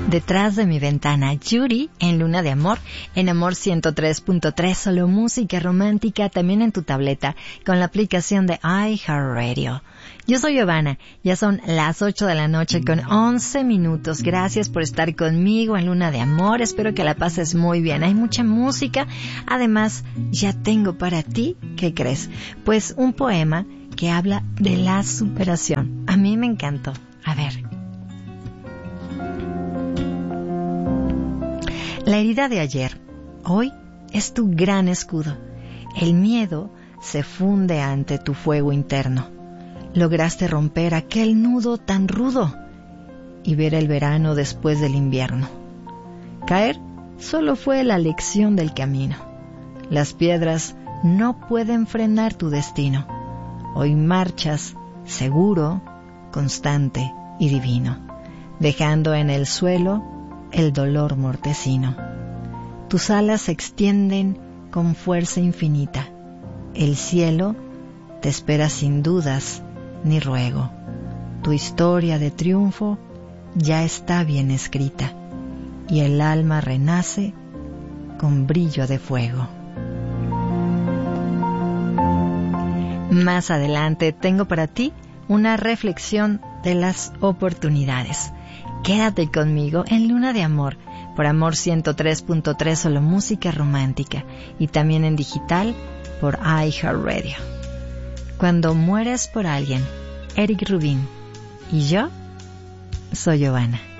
Detrás de mi ventana, Yuri en Luna de Amor, en Amor 103.3, solo música romántica, también en tu tableta, con la aplicación de iHeartRadio. Yo soy Giovanna, ya son las 8 de la noche con 11 minutos. Gracias por estar conmigo en Luna de Amor, espero que la pases muy bien. Hay mucha música, además ya tengo para ti, ¿qué crees? Pues un poema que habla de la superación. A mí me encantó. A ver. La herida de ayer, hoy es tu gran escudo. El miedo se funde ante tu fuego interno. Lograste romper aquel nudo tan rudo y ver el verano después del invierno. Caer solo fue la lección del camino. Las piedras no pueden frenar tu destino. Hoy marchas seguro, constante y divino, dejando en el suelo el dolor mortecino. Tus alas se extienden con fuerza infinita. El cielo te espera sin dudas ni ruego. Tu historia de triunfo ya está bien escrita y el alma renace con brillo de fuego. Más adelante tengo para ti una reflexión de las oportunidades. Quédate conmigo en Luna de Amor, por Amor 103.3, solo música romántica, y también en digital por iHeartRadio. Cuando mueres por alguien, Eric Rubin. Y yo soy Giovanna.